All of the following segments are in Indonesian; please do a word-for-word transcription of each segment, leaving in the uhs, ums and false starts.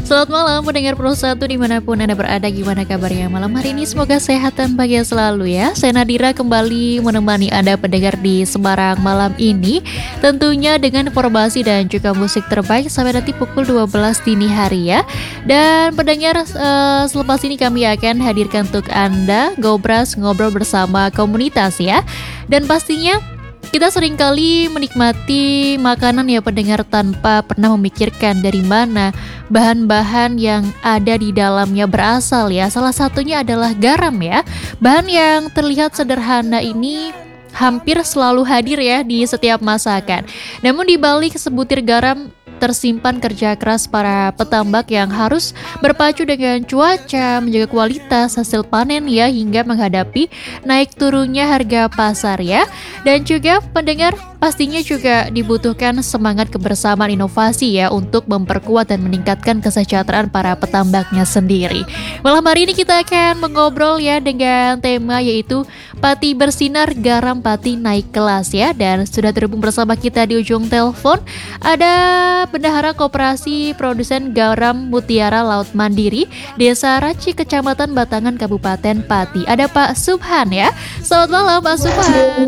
Selamat malam pendengar Pro satu dimanapun Anda berada, gimana kabarnya malam hari ini? Semoga sehat dan bahagia selalu ya. Saya Nadira kembali menemani Anda pendengar di Semarang malam ini, tentunya dengan informasi dan juga musik terbaik sampai nanti pukul dua belas dini hari ya. Dan pendengar, uh, selepas ini kami akan hadirkan untuk Anda Gobras ngobrol bersama komunitas ya. Dan pastinya kita seringkali menikmati makanan ya pendengar tanpa pernah memikirkan dari mana bahan-bahan yang ada di dalamnya berasal ya. Salah satunya adalah garam ya. Bahan yang terlihat sederhana ini hampir selalu hadir ya di setiap masakan. Namun di balik sebutir garam tersimpan kerja keras para petambak yang harus berpacu dengan cuaca, menjaga kualitas hasil panen ya, hingga menghadapi naik turunnya harga pasar ya. Dan juga pendengar, pastinya juga dibutuhkan semangat kebersamaan inovasi ya untuk memperkuat dan meningkatkan kesejahteraan para petambaknya sendiri. Malam hari ini kita akan mengobrol ya dengan tema yaitu Pati Bersinar Garam Pati Naik Kelas ya. Dan sudah terhubung bersama kita di ujung telepon ada Bendahara Koperasi Produsen Garam Mutiara Laut Mandiri Desa Raci Kecamatan Batangan Kabupaten Pati. Ada Pak Subhan ya. Selamat malam Pak Subhan.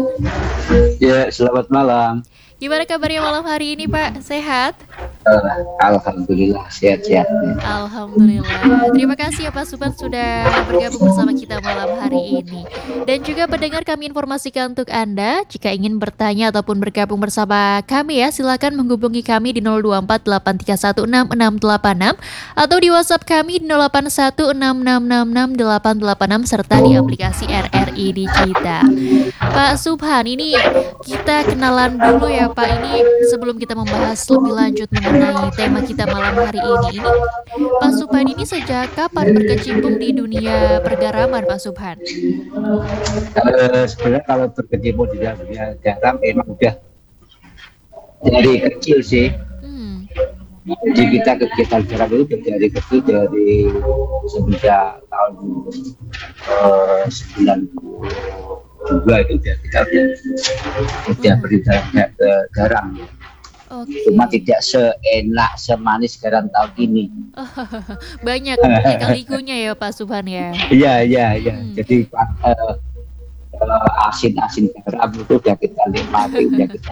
Ya, selamat malam. Gimana kabarnya malam hari ini Pak? Sehat? Uh, Alhamdulillah sehat-sehat. Alhamdulillah. Terima kasih ya Pak Subhan sudah bergabung bersama kita malam hari ini. Dan juga pendengar, kami informasikan untuk Anda, jika ingin bertanya ataupun bergabung bersama kami ya, silakan menghubungi kami di nol dua empat delapan tiga satu enam enam delapan enam atau di WhatsApp kami di nol delapan satu enam enam enam enam delapan delapan enam serta di aplikasi R R I Digital. Pak Subhan, ini kita kenalan dulu ya Pak, ini sebelum kita membahas lebih lanjut mengenai tema kita malam hari ini. Ini Pak Subhan ini sejak kapan berkecimpung di dunia pergaraman Pak Subhan? Uh, sebenarnya kalau berkecimpung di dalam dunia garam memang udah dari kecil sih. Hmm. Jadi kita kegiatan garam itu dari kecil, dari semenjak tahun uh, sembilan puluh dua itu udah kita udah udah Hmm. beri garam. Okay. Cuma tidak seenak semanis garam tahun ini. Oh, banyak lika-likunya ya Pak Subhan ya. Iya iya iya. Hmm. Jadi uh, uh, asin-asin garam itu udah kita nikmati, udah kita.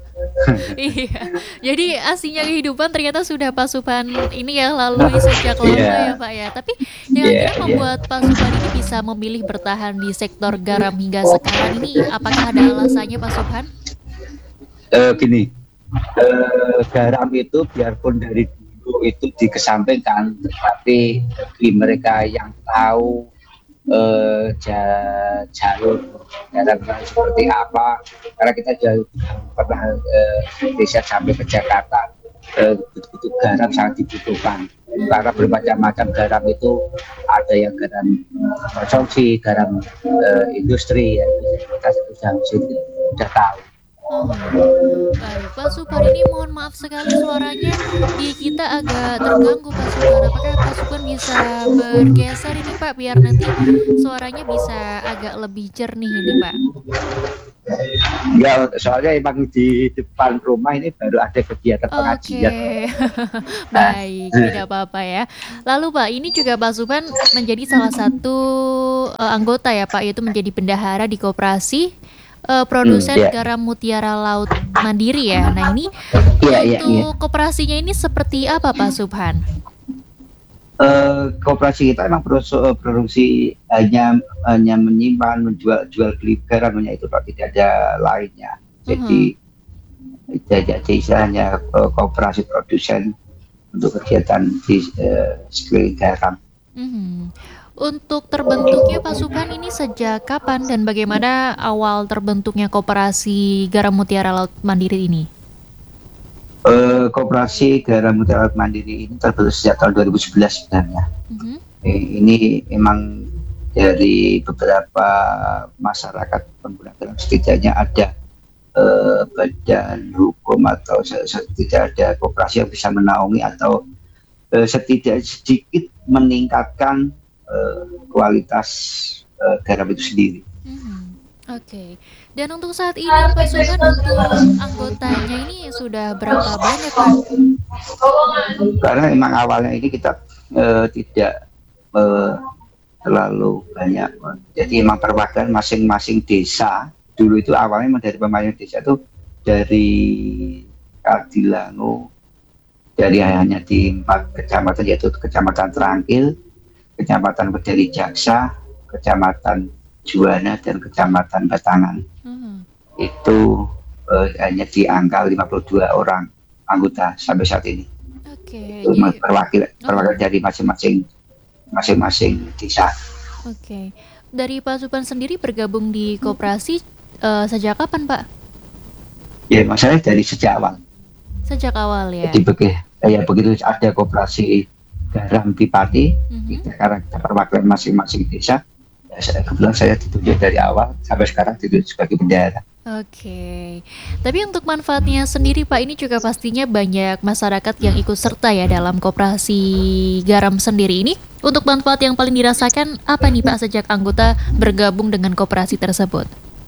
Iya. Jadi asinnya kehidupan ternyata sudah Pak Subhan ini ya lalui sejak lama yeah. ya Pak ya. Tapi yang yeah, akhirnya membuat yeah. Pak Subhan ini bisa memilih bertahan di sektor garam hingga sekarang ini, apakah ada alasannya Pak Subhan? Uh, gini. Uh, garam itu biarpun dari dulu itu dikesampingkan, tetapi bagi mereka yang tahu uh, jalur garam seperti apa, karena kita jauh pernah uh, desa sampai ke Jakarta, uh, itu garam sangat dibutuhkan karena bermacam-macam garam itu, ada yang garam konsumsi, garam uh, industri ya, kita sudah sudah tahu. Oh, baik Pak Subhan, ini mohon maaf sekali suaranya di kita agak terganggu Pak Subhan. Apakah Pak Subhan bisa bergeser ini Pak, biar nanti suaranya bisa agak lebih jernih ini Pak? Ya, soalnya emang di depan rumah ini baru ada kegiatan pengajian. Oke, baik, tidak apa-apa ya. Lalu Pak, ini juga Pak Subhan menjadi salah satu uh, anggota ya Pak, yaitu menjadi bendahara di koperasi Uh, produsen hmm, yeah. Garam Mutiara Laut Mandiri ya. Nah ini yeah, untuk yeah, yeah. koperasinya ini seperti apa Pak Subhan? Uh, koperasi kita memang produksi hanya hanya menyimpan, menjual jual beli garamnya itu Pak, tidak ada lainnya. Jadi uh-huh. tidak ada istilahnya uh, koperasi produsen untuk kegiatan di uh, sekeliling garam. Uh-huh. Untuk terbentuknya Pak Subhan ini sejak kapan dan bagaimana awal terbentuknya koperasi Garam Mutiara Laut Mandiri ini? Uh, koperasi Garam Mutiara Laut Mandiri ini terbentuk sejak tahun dua ribu sebelas sebenarnya. Uh-huh. Eh, ini memang dari beberapa masyarakat pengguna garam, setidaknya ada uh, badan hukum atau tidak ada koperasi yang bisa menaungi atau uh, setidaknya sedikit meningkatkan Uh, kualitas uh, garam itu sendiri. Mm-hmm. Oke. Dan untuk saat ini Pak Subhan untuk anggotanya ini sudah berapa banyak Pak? Karena memang awalnya ini kita eh, tidak eh, terlalu banyak. Jadi memang perwakilan masing-masing desa dulu itu awalnya memang dari pemain desa itu dari Kadilangu, dari hanya di empat kecamatan, yaitu Kecamatan Terangkil, Kecamatan Pedali Jaksa, Kecamatan Juwana, dan Kecamatan Batangan. Hmm. Itu eh, hanya di angka lima puluh dua orang anggota sampai saat ini. Oke. Itu Jadi, perwakilan perwakilan oh, dari masing-masing masing-masing desa. oke. Dari Pak Subhan sendiri bergabung di koperasi eh, sejak kapan Pak? Ya, masalahnya dari sejak awal. Sejak awal ya. Jadi begitu, ya begitu ada koperasi garam di Pati, Mhm. kita karena kita perwakilan masing-masing desa. Ya, saya, kebetulan saya ditunjuk dari awal sampai sekarang ditunjuk sebagai bendahara. Oke. Tapi untuk manfaatnya sendiri Pak, ini juga pastinya banyak masyarakat yang ikut serta ya dalam koperasi garam sendiri ini. Untuk manfaat yang paling dirasakan apa nih Pak sejak anggota bergabung dengan koperasi tersebut?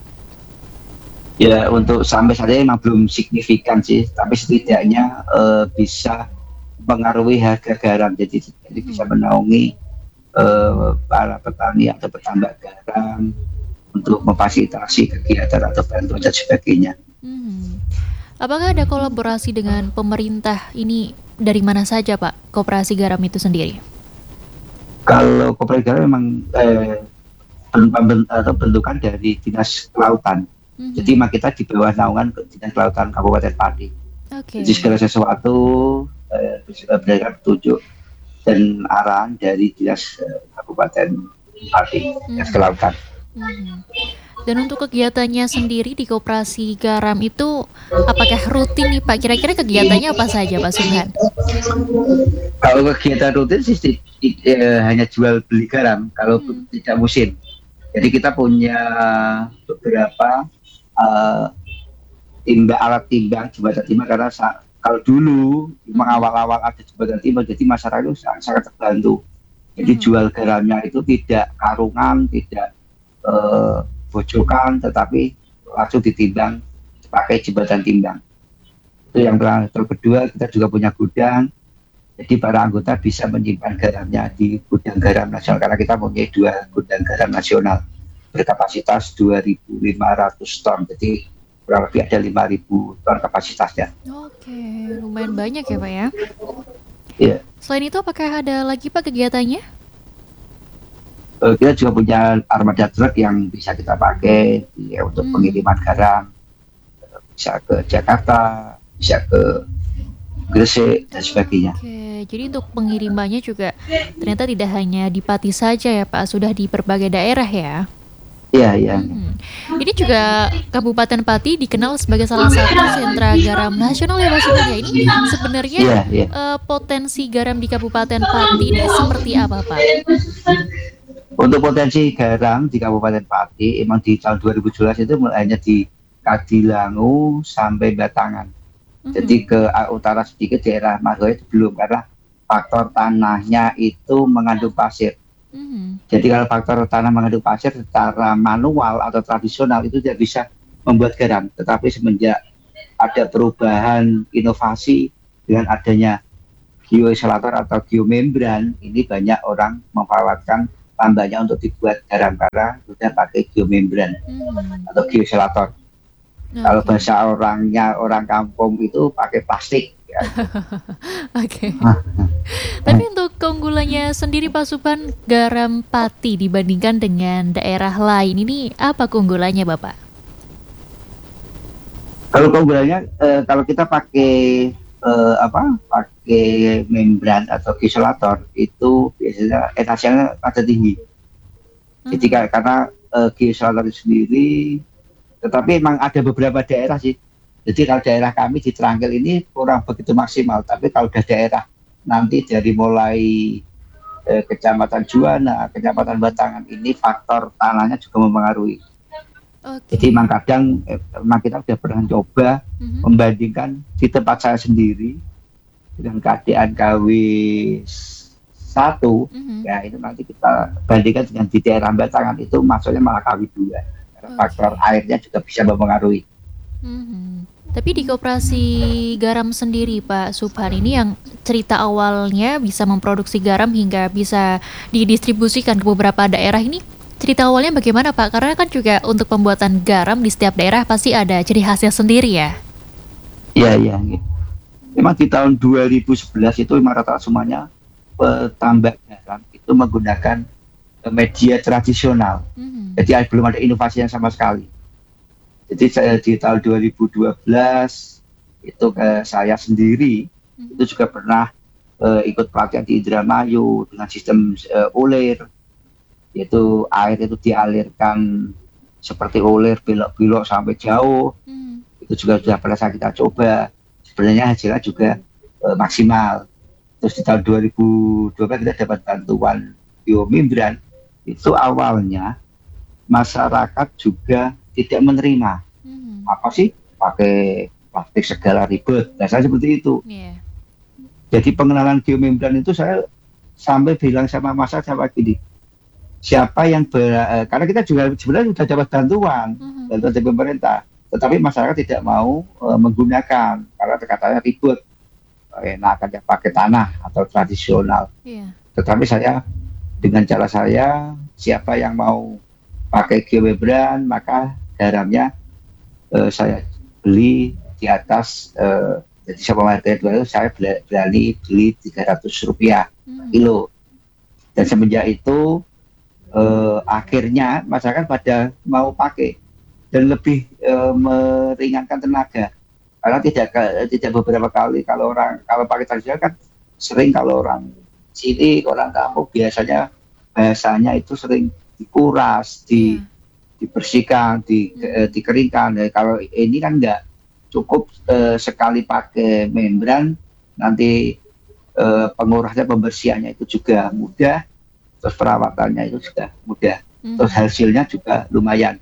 Ya, untuk sampai saat ini memang belum signifikan sih, tapi setidaknya eh, bisa mengaruhi harga garam. Jadi, jadi bisa Mhm. menaungi eh, para petani atau petambak garam untuk memfasilitasi kegiatan atau bantuan dan sebagainya. Mhm. Apakah ada kolaborasi dengan pemerintah ini dari mana saja Pak, koperasi garam itu sendiri? Kalau koperasi garam memang eh, ben- ben- atau bentukan dari dinas kelautan. Jadi Mhm. memang kita di bawah naungan dinas kelautan Kabupaten Pati. Jadi Oke. segala sesuatu eh, berdasarkan petunjuk dan arahan dari dinas eh, Kabupaten Pati, dinas Mhm. kelautan. Mhm. Dan untuk kegiatannya sendiri di koperasi garam itu apakah rutin nih Pak? Kira-kira kegiatannya apa saja Pak Subhan? Kalau kegiatan rutin sih ti- ti- eh, hanya jual beli garam kalau Hmm. tidak musim. Jadi kita punya beberapa eh, timbang, alat timbang, jembatan timbang, karena sa- kalau dulu memang Mhm. awal-awal ada jembatan timbang, jadi masyarakat itu sangat, sangat terbantu. Jadi Mhm. jual garamnya itu tidak karungan, tidak eh, bojokan, tetapi langsung ditimbang pakai jembatan timbang. Itu yang pertama. Terus kedua, kita juga punya gudang. Jadi para anggota bisa menyimpan garamnya di gudang garam nasional, karena kita punya dua gudang garam nasional berkapasitas dua ribu lima ratus ton. Jadi kurang lebih ada lima ribu ton kapasitasnya. Oke, lumayan banyak ya Pak ya. Ya. Selain itu apakah ada lagi Pak kegiatannya? Eh, Kita juga punya armada truk yang bisa kita pakai ya, untuk Hmm. pengiriman garam, bisa ke Jakarta, bisa ke Gresik dan sebagainya. Oke, jadi untuk pengirimannya juga ternyata tidak hanya di Pati saja ya Pak, sudah di berbagai daerah ya. Iya, iya. Mhm. Ini juga Kabupaten Pati dikenal sebagai salah satu sentra garam nasional ya Pak Subhan ya. Ini sebenarnya Iya, iya. eh, potensi garam di Kabupaten Pati ini seperti apa Pak? Untuk potensi garam di Kabupaten Pati, emang di tahun dua ribu tujuh belas itu mulai hanya di Kadilangu sampai Batangan. Jadi Mhm. ke uh, utara sedikit daerah Magelang itu belum, karena faktor tanahnya itu mengandung pasir. Mhm. Jadi kalau faktor tanah mengandung pasir secara manual atau tradisional itu tidak bisa membuat garam. Tetapi semenjak ada perubahan inovasi dengan adanya geoisolator atau geomembran, ini banyak orang memanfaatkan tambahnya untuk dibuat garam, karena sudah pakai geomembran Mhm. atau geoisolator. Kalau Oke. bahasa orangnya, orang kampung itu pakai plastik. Ya. Oke. Tapi untuk keunggulannya sendiri Pak Subhan, garam Pati dibandingkan dengan daerah lain ini apa keunggulannya Bapak? Kalau keunggulannya, eh, kalau kita pakai eh, apa, pakai membran atau isolator itu biasanya etasinya ada tinggi. Jadi Mhm. karena eh, isolator itu sendiri, tetapi memang ada beberapa daerah sih. Jadi kalau daerah kami di Terangkil ini kurang begitu maksimal, tapi kalau udah daerah nanti dari mulai eh, Kecamatan Juwana, Kecamatan Mhm. Batangan, ini faktor tanahnya juga mempengaruhi. Jadi memang Oke. kadang eh, memang kita sudah pernah coba Mhm. membandingkan di tempat saya sendiri dengan keadaan K W satu, Mhm. ya itu nanti kita bandingkan dengan di daerah Batangan, itu maksudnya malah K W dua. faktor airnya juga bisa mempengaruhi. Mhm. Tapi di koperasi garam sendiri Pak Subhan ini yang cerita awalnya bisa memproduksi garam hingga bisa didistribusikan ke beberapa daerah ini, cerita awalnya bagaimana Pak? Karena kan juga untuk pembuatan garam di setiap daerah pasti ada ciri khasnya sendiri ya? Iya, iya. Memang di tahun dua ribu sebelas itu memang rata semuanya petambak garam itu menggunakan media tradisional. Mhm. Jadi belum ada inovasi yang sama sekali. Jadi saya di tahun dua ribu dua belas itu eh, saya sendiri Mhm. itu juga pernah eh, ikut pelatihan di Indramayu dengan sistem eh, ulir, yaitu air itu dialirkan seperti ulir belok-belok sampai jauh. Mhm. Itu juga sudah pernah kita coba. Sebenarnya hasilnya juga eh, maksimal. Terus di tahun dua ribu dua belas kita dapat bantuan biomembran. Itu awalnya masyarakat juga tidak menerima. Mhm. Apa sih pakai plastik segala ribet? Nah, saya seperti itu. Iya. Jadi pengenalan biomembran itu saya sampai bilang sama masyarakat sama gini, siapa yang ber, eh, karena kita juga sebenarnya sudah dapat bantuan Mhm. bantuan dari pemerintah, tetapi masyarakat tidak mau eh, menggunakan karena katanya ribet, enakan ya pakai tanah atau tradisional. Iya. Tetapi saya dengan cara saya, siapa yang mau pakai biomembran maka garamnya eh, saya beli di atas eh, jadi sama harga itu saya berani beli tiga ratus rupiah Mhm. kilo. Dan semenjak itu eh, akhirnya masyarakat pada mau pakai dan lebih eh, meringankan tenaga karena tidak tidak beberapa kali kalau orang kalau pakai tradisional kan sering kalau orang sini orang kampung biasanya bahasanya itu sering dikuras, di Iya. dibersihkan, di, eh, Mhm. dikeringkan. Nah, kalau ini kan enggak cukup eh, sekali pakai membran, nanti eh, pengurasnya pembersihannya itu juga mudah, terus perawatannya itu juga mudah, terus Mhm. hasilnya juga lumayan.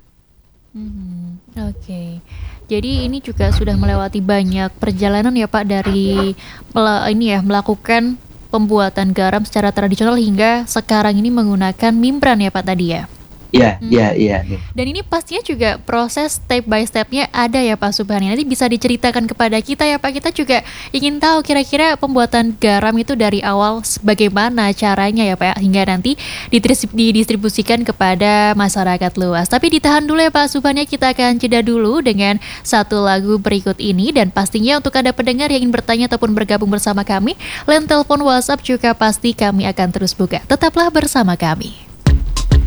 Mhm. Oke. Jadi ini juga sudah melewati banyak perjalanan ya Pak dari mela ini ya melakukan pembuatan garam secara tradisional hingga sekarang ini menggunakan mimbran ya Pak tadi ya? Iya, iya, Mhm. iya. Dan ini pastinya juga proses step by step-nya ada ya Pak Subhan. Nanti bisa diceritakan kepada kita ya Pak. Kita juga ingin tahu kira-kira pembuatan garam itu dari awal s- bagaimana caranya ya Pak hingga nanti ditris- didistribusikan kepada masyarakat luas. Tapi ditahan dulu ya Pak Subhan ya. Kita akan jeda dulu dengan satu lagu berikut ini dan pastinya untuk Anda pendengar yang ingin bertanya ataupun bergabung bersama kami, line telepon WhatsApp juga pasti kami akan terus buka. Tetaplah bersama kami.